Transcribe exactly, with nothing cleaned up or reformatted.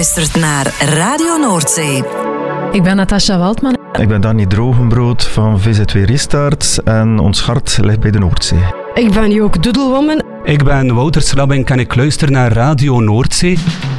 Luistert naar Radio Noordzee. Ik ben Natasja Waldman. Ik ben Danny Drogenbrood van V Z W Restart en ons hart ligt bij de Noordzee. Ik ben Joke Doedelwoman. Ik ben Wouter Slabink en ik luister naar Radio Noordzee.